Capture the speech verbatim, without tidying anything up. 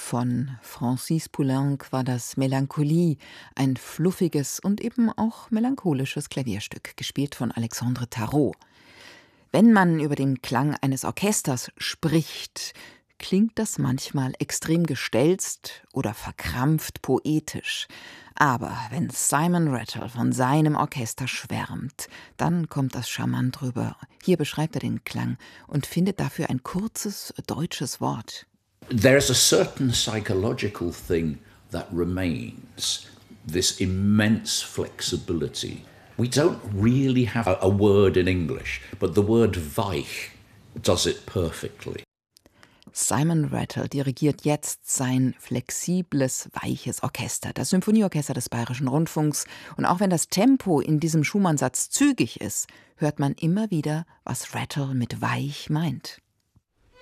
Von Francis Poulenc war das Melancholie, ein fluffiges und eben auch melancholisches Klavierstück, gespielt von Alexandre Tarot. Wenn man über den Klang eines Orchesters spricht, klingt das manchmal extrem gestelzt oder verkrampft poetisch. Aber wenn Simon Rattle von seinem Orchester schwärmt, dann kommt das charmant rüber. Hier beschreibt er den Klang und findet dafür ein kurzes deutsches Wort. There's a certain psychological thing that remains, this immense flexibility. We don't really have a, a word in English, but the word weich does it perfectly. Simon Rattle dirigiert jetzt sein flexibles, weiches Orchester, das Symphonieorchester des Bayerischen Rundfunks. Und auch wenn das Tempo in diesem Schumann-Satz zügig ist, hört man immer wieder, was Rattle mit weich meint.